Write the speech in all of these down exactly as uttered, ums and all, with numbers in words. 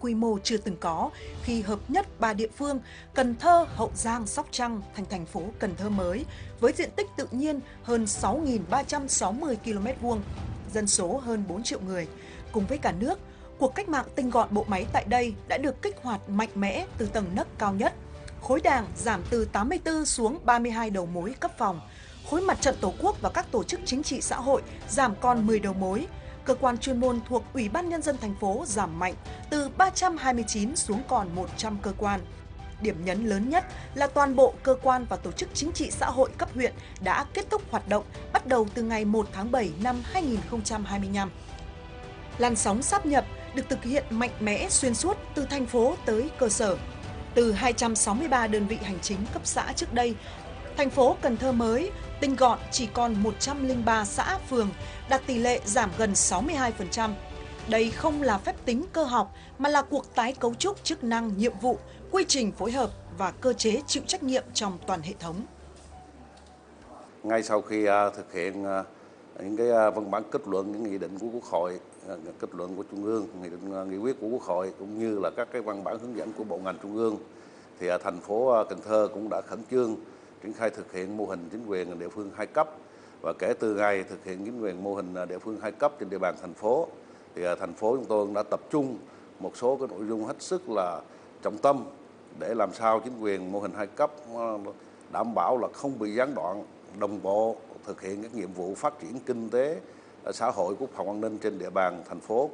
quy mô chưa từng có khi hợp nhất ba địa phương Cần Thơ, Hậu Giang, Sóc Trăng thành thành phố Cần Thơ mới với diện tích tự nhiên hơn sáu nghìn ba trăm sáu mươi ki lô mét vuông, dân số hơn bốn triệu người. Cùng với cả nước, cuộc cách mạng tinh gọn bộ máy tại đây đã được kích hoạt mạnh mẽ từ tầng nấc cao nhất. Khối Đảng giảm từ tám mươi tư xuống ba mươi hai đầu mối cấp phòng. Khối Mặt trận Tổ quốc và các tổ chức chính trị xã hội giảm còn mười đầu mối. Cơ quan chuyên môn thuộc Ủy ban Nhân dân thành phố giảm mạnh từ ba trăm hai mươi chín xuống còn một trăm cơ quan. Điểm nhấn lớn nhất là toàn bộ cơ quan và tổ chức chính trị xã hội cấp huyện đã kết thúc hoạt động bắt đầu từ ngày một tháng bảy năm hai nghìn không trăm hai mươi lăm. Làn sóng sáp nhập được thực hiện mạnh mẽ xuyên suốt từ thành phố tới cơ sở. Từ hai trăm sáu mươi ba đơn vị hành chính cấp xã trước đây, thành phố Cần Thơ mới tinh gọn chỉ còn một trăm lẻ ba xã phường, đạt tỷ lệ giảm gần sáu mươi hai phần trăm. Đây không là phép tính cơ học mà là cuộc tái cấu trúc chức năng, nhiệm vụ, quy trình phối hợp và cơ chế chịu trách nhiệm trong toàn hệ thống. Ngay sau khi thực hiện những cái văn bản kết luận, những nghị định của Quốc hội, kết luận của Trung ương, nghị định, nghị quyết của Quốc hội cũng như là các cái văn bản hướng dẫn của bộ ngành trung ương, thì thành phố Cần Thơ cũng đã khẩn trương triển khai thực hiện mô hình chính quyền địa phương hai cấp. Và kể từ ngày thực hiện chính quyền mô hình địa phương hai cấp trên địa bàn thành phố, thì thành phố chúng tôi cũng đã tập trung một số cái nội dung hết sức là trọng tâm để làm sao chính quyền mô hình hai cấp đảm bảo là không bị gián đoạn, đồng bộ thực hiện các nhiệm vụ phát triển kinh tế, xã hội, quốc phòng an ninh trên địa bàn thành phố.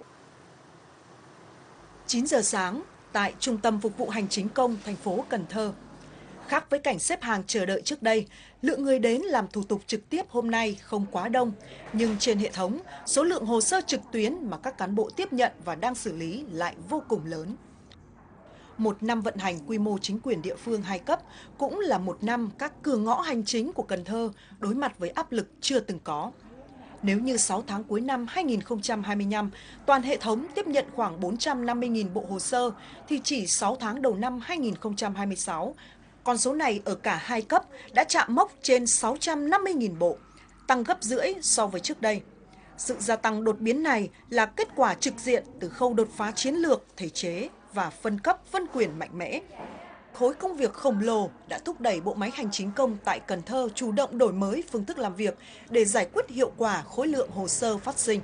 chín giờ sáng tại Trung tâm Phục vụ Hành chính công thành phố Cần Thơ. Khác với cảnh xếp hàng chờ đợi trước đây, lượng người đến làm thủ tục trực tiếp hôm nay không quá đông, nhưng trên hệ thống, số lượng hồ sơ trực tuyến mà các cán bộ tiếp nhận và đang xử lý lại vô cùng lớn. Một năm vận hành quy mô chính quyền địa phương hai cấp cũng là một năm các cửa ngõ hành chính của Cần Thơ đối mặt với áp lực chưa từng có. Nếu như sáu tháng cuối năm hai nghìn không trăm hai mươi lăm, toàn hệ thống tiếp nhận khoảng bốn trăm năm mươi nghìn bộ hồ sơ, thì chỉ sáu tháng đầu năm hai nghìn không trăm hai mươi sáu, con số này ở cả hai cấp đã chạm mốc trên sáu trăm năm mươi nghìn bộ, tăng gấp rưỡi so với trước đây. Sự gia tăng đột biến này là kết quả trực diện từ khâu đột phá chiến lược, thể chế và phân cấp phân quyền mạnh mẽ. Khối công việc khổng lồ đã thúc đẩy bộ máy hành chính công tại Cần Thơ chủ động đổi mới phương thức làm việc để giải quyết hiệu quả khối lượng hồ sơ phát sinh.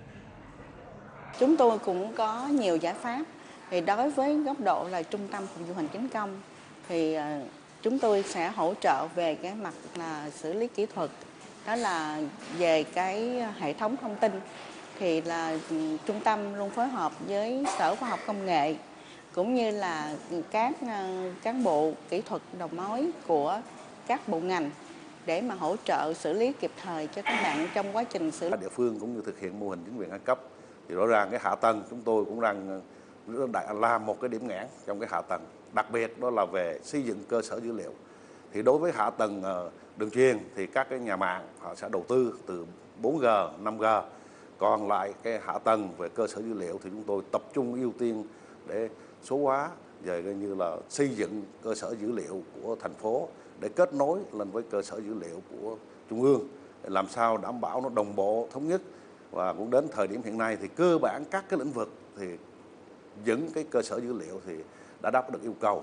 Chúng tôi cũng có nhiều giải pháp. Thì đối với góc độ là trung tâm phục vụ hành chính công, thì chúng tôi sẽ hỗ trợ về cái mặt là xử lý kỹ thuật, đó là về cái hệ thống thông tin. Thì là trung tâm luôn phối hợp với Sở Khoa học Công nghệ cũng như là các cán bộ kỹ thuật đầu mối của các bộ ngành để mà hỗ trợ xử lý kịp thời cho các bạn trong quá trình xử lý. Địa phương cũng như thực hiện mô hình chính quyền hai cấp thì rõ ràng cái hạ tầng chúng tôi cũng đang làm một cái điểm nghẽn trong cái hạ tầng, đặc biệt đó là về xây dựng cơ sở dữ liệu. Thì đối với hạ tầng đường truyền thì các cái nhà mạng họ sẽ đầu tư từ bốn G, năm G. Còn lại cái hạ tầng về cơ sở dữ liệu thì chúng tôi tập trung ưu tiên để số hóa, về như là xây dựng cơ sở dữ liệu của thành phố để kết nối lên với cơ sở dữ liệu của trung ương, để làm sao đảm bảo nó đồng bộ, thống nhất. Và cũng đến thời điểm hiện nay thì cơ bản các cái lĩnh vực thì những cái cơ sở dữ liệu thì đã đáp được yêu cầu.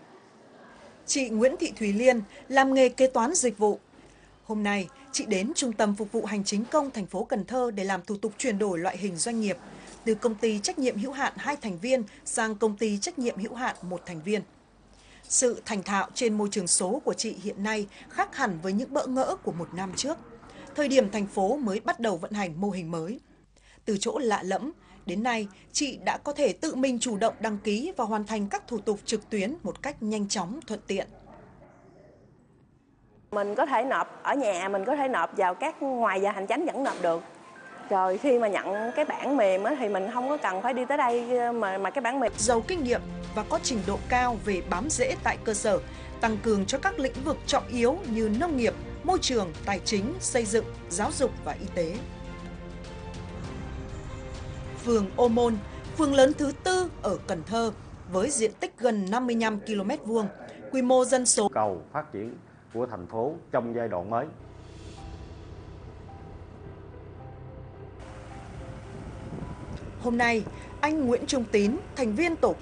Chị Nguyễn Thị Thùy Liên làm nghề kế toán dịch vụ. Hôm nay, chị đến Trung tâm Phục vụ Hành chính công thành phố Cần Thơ để làm thủ tục chuyển đổi loại hình doanh nghiệp từ công ty trách nhiệm hữu hạn hai thành viên sang công ty trách nhiệm hữu hạn một thành viên. Sự thành thạo trên môi trường số của chị hiện nay khác hẳn với những bỡ ngỡ của một năm trước, thời điểm thành phố mới bắt đầu vận hành mô hình mới. Từ chỗ lạ lẫm, đến nay chị đã có thể tự mình chủ động đăng ký và hoàn thành các thủ tục trực tuyến một cách nhanh chóng, thuận tiện. Mình có thể nộp ở nhà, mình có thể nộp vào các ngoài giờ hành chánh vẫn nộp được. Rồi khi mà nhận cái bản mềm á, thì mình không có cần phải đi tới đây mà mà cái bản mềm. Giàu kinh nghiệm và có trình độ cao về bám rễ tại cơ sở, tăng cường cho các lĩnh vực trọng yếu như nông nghiệp, môi trường, tài chính, xây dựng, giáo dục và y tế. Phường Ô Môn, phường lớn thứ tư ở Cần Thơ với diện tích gần năm mươi lăm ki lô mét vuông, quy mô dân số cầu phát triển của thành phố trong giai đoạn mới. Hôm nay, anh Nguyễn Trung Tín, thành viên tổ